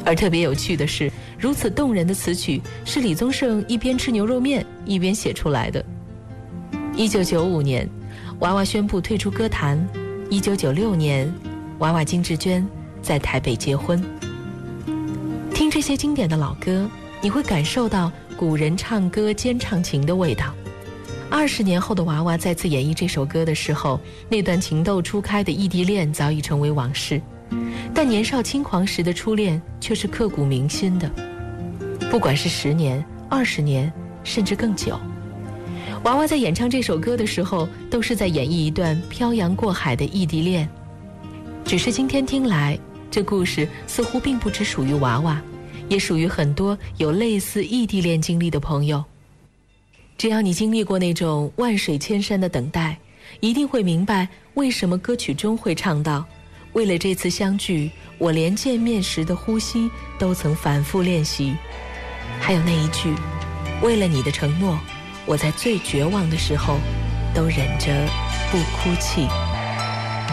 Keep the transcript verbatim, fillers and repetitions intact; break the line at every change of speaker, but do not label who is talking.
而特别有趣的是，如此动人的词曲是李宗盛一边吃牛肉面一边写出来的。一九九五年，娃娃宣布退出歌坛。一九九六年，娃娃金志娟在台北结婚。听这些经典的老歌，你会感受到古人唱歌兼唱情的味道。二十年后的娃娃再次演绎这首歌的时候，那段情窦初开的异地恋早已成为往事，但年少轻狂时的初恋却是刻骨铭心的。不管是十年、二十年，甚至更久，娃娃在演唱这首歌的时候，都是在演绎一段漂洋过海的异地恋。只是今天听来，这故事似乎并不只属于娃娃，也属于很多有类似异地恋经历的朋友。只要你经历过那种万水千山的等待，一定会明白为什么歌曲中会唱到，为了这次相聚，我连见面时的呼吸都曾反复练习。还有那一句，为了你的承诺，我在最绝望的时候都忍着不哭泣。